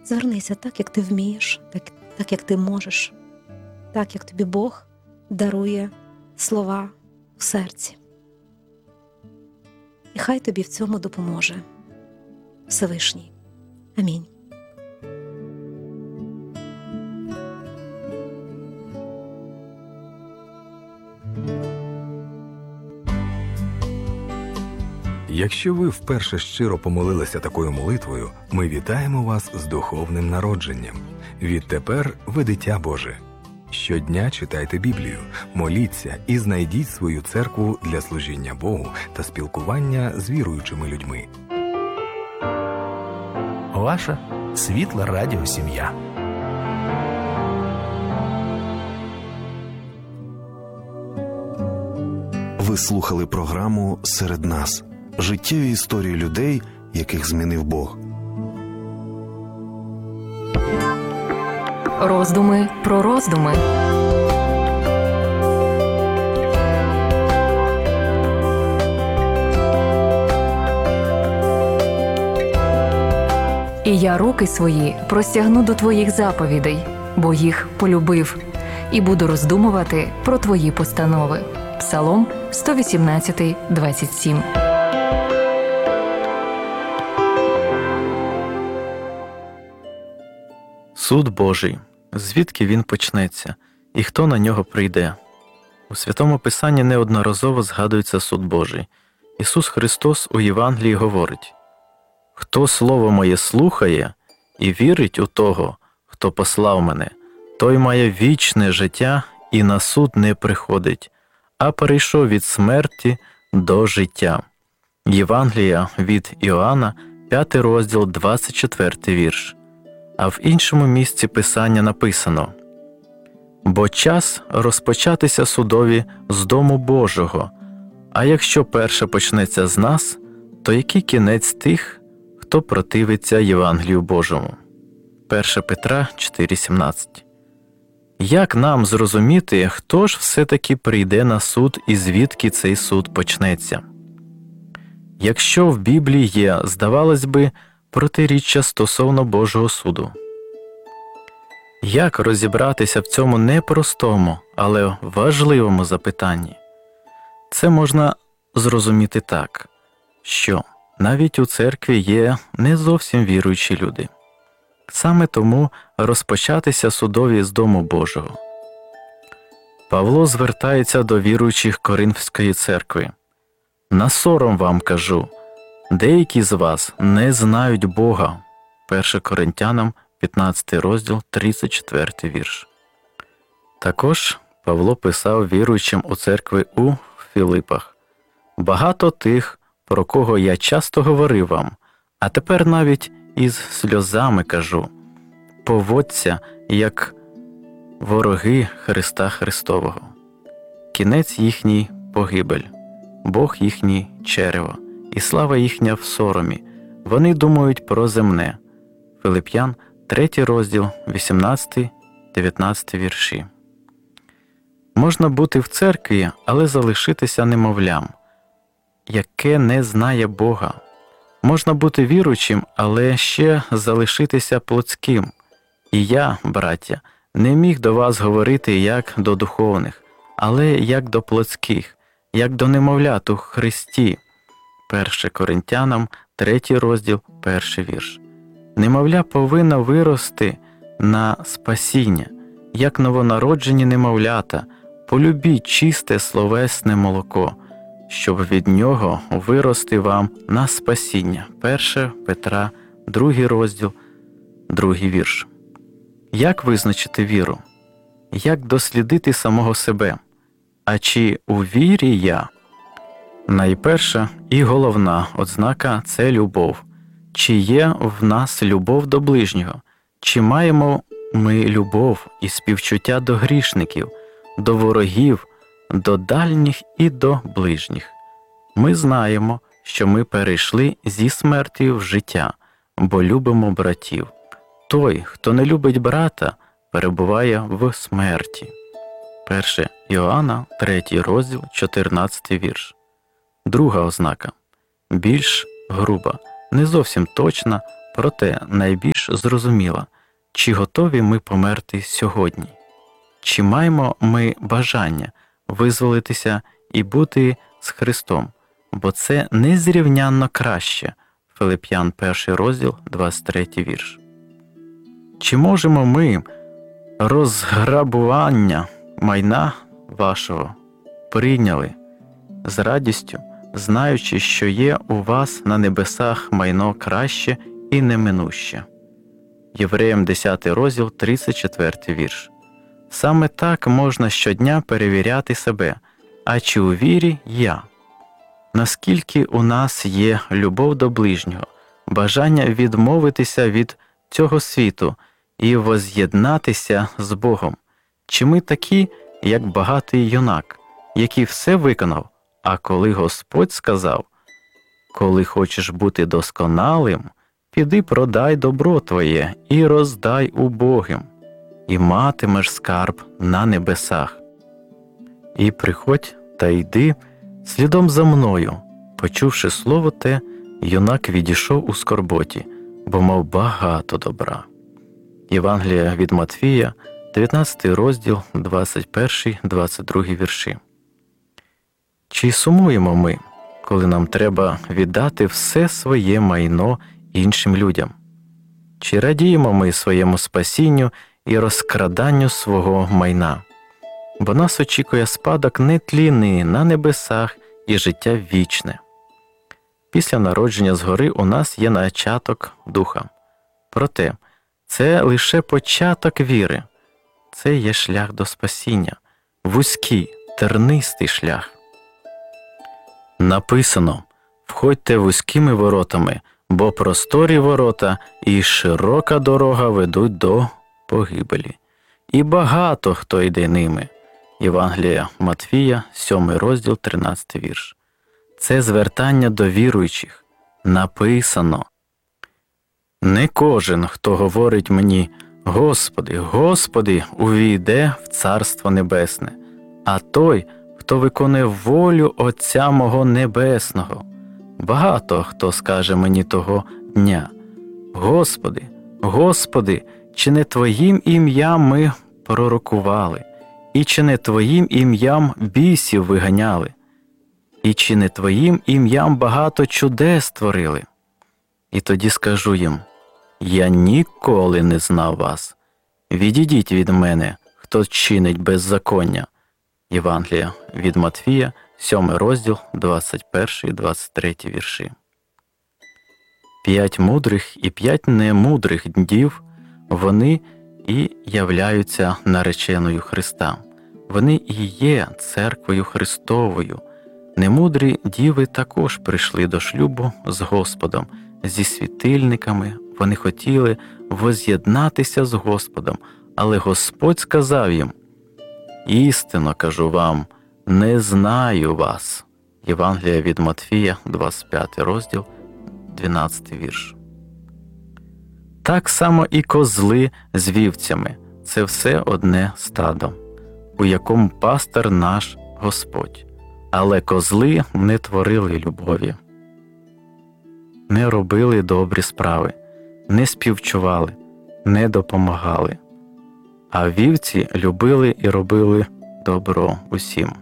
Звернися так, як ти вмієш, так, як ти можеш, так, як тобі Бог дарує слова в серці. І хай тобі в цьому допоможе Всевишній. Амінь. Якщо ви вперше щиро помолилися такою молитвою, ми вітаємо вас з духовним народженням. Відтепер ви дитя Боже. Щодня читайте Біблію, моліться і знайдіть свою церкву для служіння Богу та спілкування з віруючими людьми. Ваша світла радіосім'я. Ви слухали програму «Серед нас» – життєві історії людей, яких змінив Бог. Роздуми про роздуми. І я руки свої простягну до твоїх заповідей, бо їх полюбив, і буду роздумувати про твої постанови. Псалом 118, 27. Суд Божий. Звідки він почнеться? І хто на нього прийде? У Святому Писанні неодноразово згадується суд Божий. Ісус Христос у Євангелії говорить: «Хто слово моє слухає і вірить у того, хто послав мене, той має вічне життя і на суд не приходить, а перейшов від смерті до життя». Євангелія від Іоанна, 5 розділ, 24 вірш. А в іншому місці Писання написано: «Бо час розпочатися судові з дому Божого, а якщо перше почнеться з нас, то який кінець тих, хто противиться Євангелію Божому?» 1 Петра 4,17. Як нам зрозуміти, хто ж все-таки прийде на суд і звідки цей суд почнеться? Якщо в Біблії є, здавалось би, протиріччя стосовно Божого суду. Як розібратися в цьому непростому, але важливому запитанні? Це можна зрозуміти так, що навіть у церкві є не зовсім віруючі люди. Саме тому розпочатися судові з дому Божого. Павло звертається до віруючих Коринфської церкви. «На сором вам кажу, деякі з вас не знають Бога». 1 Коринтянам, 15 розділ, 34 вірш. Також Павло писав віруючим у церкви у Філипах: «Багато тих, про кого я часто говорив вам, а тепер навіть із сльозами кажу, поводься, як вороги Христа Христового. Кінець їхній – погибель, Бог їхній – черево, і слава їхня в соромі. Вони думають про земне». Филип'ян, 3 розділ, 18-19 вірші. Можна бути в церкві, але залишитися немовлям, яке не знає Бога. Можна бути віруючим, але ще залишитися плотським. І я, браття, не міг до вас говорити як до духовних, але як до плотських, як до немовлят у Христі. 1 Коринтянам, 3 розділ, 1 вірш. Немовля повинно вирости на спасіння, як новонароджені немовлята. Полюбіть чисте словесне молоко, щоб від нього вирости вам на спасіння. 1 Петра, 2 розділ, 2 вірш. Як визначити віру? Як дослідити самого себе? А чи у вірі я? Найперша і головна ознака – це любов. Чи є в нас любов до ближнього? Чи маємо ми любов і співчуття до грішників, до ворогів, до дальніх і до ближніх? Ми знаємо, що ми перейшли зі смерті в життя, бо любимо братів. Той, хто не любить брата, перебуває в смерті. 1 Іоанна, 3 розділ, 14 вірш. Друга ознака. Більш груба, не зовсім точна, Проте найбільш зрозуміло, чи готові ми померти сьогодні, чи маємо ми бажання визволитися і бути з Христом, бо це незрівнянно краще. Филип'ян 1 розділ, 23 вірш. Чи можемо ми розграбування майна вашого прийняли з радістю, знаючи, що є у вас на небесах майно краще і неминуще? Євреям 10 розділ, 34 вірш. Саме так можна щодня перевіряти себе, а чи у вірі я? Наскільки у нас є любов до ближнього, бажання відмовитися від цього світу і воз'єднатися з Богом? Чи ми такі, як багатий юнак, який все виконав, а коли Господь сказав: «Коли хочеш бути досконалим, піди продай добро твоє і роздай убогим, і матимеш скарб на небесах. І приходь та йди слідом за мною». Почувши слово те, юнак відійшов у скорботі, бо мав багато добра. Євангелія від Матвія, 19 розділ, 21-22 вірші. Чи сумуємо ми, коли нам треба віддати все своє майно іншим людям? Чи радіємо ми своєму спасінню і розкраданню свого майна? Бо нас очікує спадок нетлінний на небесах і життя вічне. Після народження згори у нас є начаток Духа. Проте, це лише початок віри. Це є шлях до спасіння, вузький, тернистий шлях. Написано: «Входьте вузькими воротами, бо просторі ворота і широка дорога ведуть до погибелі. І багато хто йде ними». Євангелія Матвія, 7 розділ, 13 вірш. Це звертання до віруючих. Написано: «Не кожен, хто говорить мені: Господи, Господи, увійде в Царство Небесне, а той, хто виконує волю Отця мого Небесного. Багато хто скаже мені того дня: Господи, Господи, чи не Твоїм ім'ям ми пророкували, і чи не Твоїм ім'ям бісів виганяли, і чи не Твоїм ім'ям багато чудес творили? І тоді скажу їм: я ніколи не знав вас. Відійдіть від мене, хто чинить беззаконня». Євангелія від Матвія, 7 розділ, 21-23 вірші. 5 мудрих і 5 немудрих дів, вони і являються нареченою Христа. Вони і є церквою Христовою. Немудрі діви також прийшли до шлюбу з Господом, зі світильниками. Вони хотіли воз'єднатися з Господом, але Господь сказав їм: «Істинно кажу вам, не знаю вас». Євангелія від Матвія, 25 розділ, 12 вірш. Так само і козли з вівцями – це все одне стадо, у якому пастир наш Господь. Але козли не творили любові, не робили добрі справи, не співчували, не допомагали. А вівці любили і робили добро усім.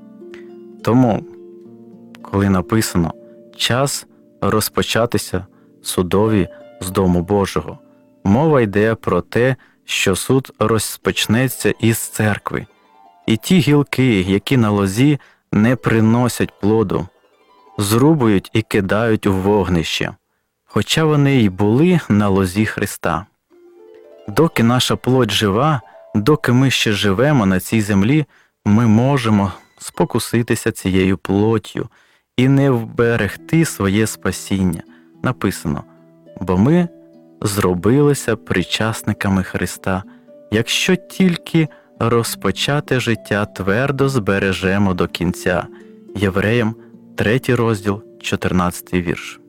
Тому, коли написано «час розпочатися судові з Дому Божого», мова йде про те, що суд розпочнеться із церкви. І ті гілки, які на лозі не приносять плоду, зрубують і кидають у вогнище, хоча вони й були на лозі Христа. Доки наша плоть жива, доки ми ще живемо на цій землі, ми можемо спокуситися цією плоттю і не вберегти своє спасіння. Написано: «Бо ми зробилися причасниками Христа, якщо тільки розпочате життя твердо збережемо до кінця». Євреям 3 розділ, 14 вірш.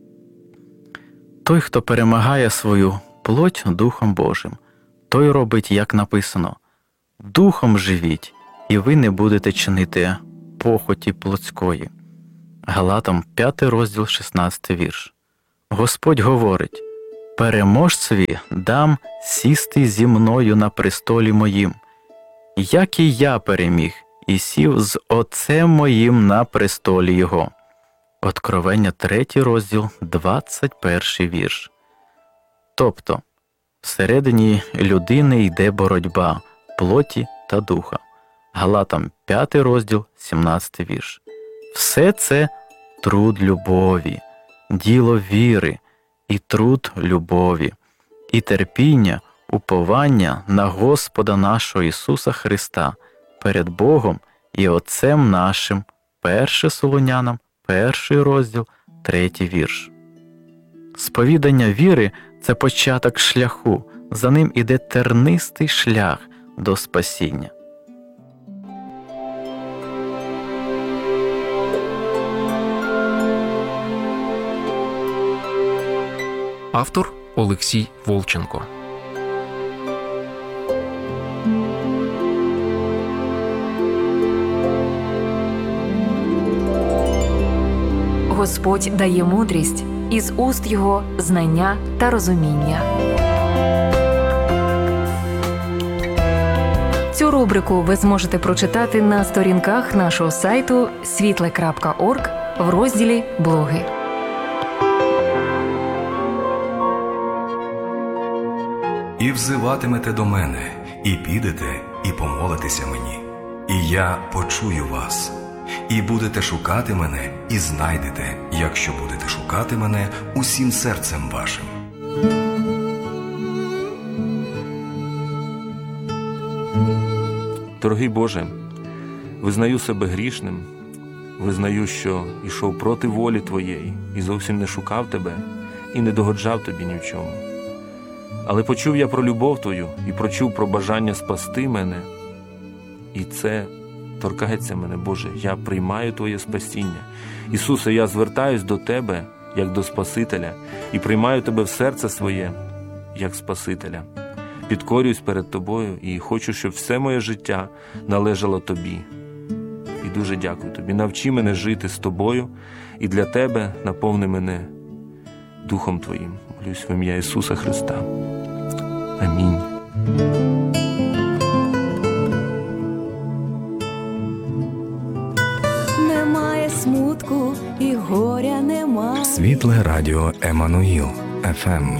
Той, хто перемагає свою плоть Духом Божим, той робить, як написано: «Духом живіть, і ви не будете чинити похоті плотської». Галатам 5 розділ, 16 вірш. Господь говорить: переможцеві дам сісти зі мною на престолі моїм, як і я переміг, і сів з Отцем моїм на престолі Його». Откровення 3 розділ, 21 вірш. Тобто, всередині людини йде боротьба плоті та духа. Галатам 5 розділ, 17 вірш. Все це труд любові, діло віри і труд любові, і терпіння, уповання на Господа нашого Ісуса Христа перед Богом і Отцем нашим. 1 Солунянам, 1 розділ, 3 вірш. Сповідання віри – це початок шляху, за ним іде тернистий шлях до спасіння. Автор Олексій Волченко. Господь дає мудрість, із уст Його знання та розуміння. Цю рубрику ви зможете прочитати на сторінках нашого сайту світле.орг в розділі «Блоги». «І взиватимете до мене, і підете, і помолитеся мені, і я почую вас. І будете шукати мене, і знайдете, якщо будете шукати мене усім серцем вашим». Дорогий Боже, визнаю себе грішним, визнаю, що йшов проти волі Твоєї і зовсім не шукав Тебе і не догоджав Тобі ні в чому. Але почув я про любов Твою і прочув про бажання спасти мене, і це торкається мене, Боже. Я приймаю Твоє спасіння. Ісусе, я звертаюсь до Тебе, як до Спасителя, і приймаю Тебе в серце своє, як Спасителя. Підкорююсь перед Тобою і хочу, щоб все моє життя належало Тобі. І дуже дякую Тобі. Навчи мене жити з Тобою, і для Тебе наповни мене Духом Твоїм. Молюсь в ім'я Ісуса Христа. Амінь. Немає смутку і горя нема. Світле радіо Еммануїл. ФМ